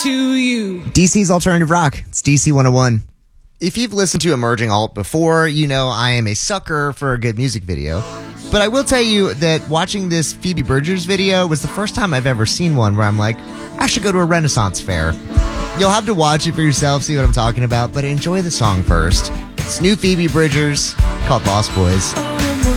to you. DC's Alternative Rock. It's DC 101. If you've listened to Emerging Alt before, you know I am a sucker for a good music video. But I will tell you that watching this Phoebe Bridgers video was the first time I've ever seen one where I'm like, I should go to a Renaissance fair. You'll have to watch it for yourself, see what I'm talking about, but enjoy the song first. It's new Phoebe Bridgers called Lost Boys.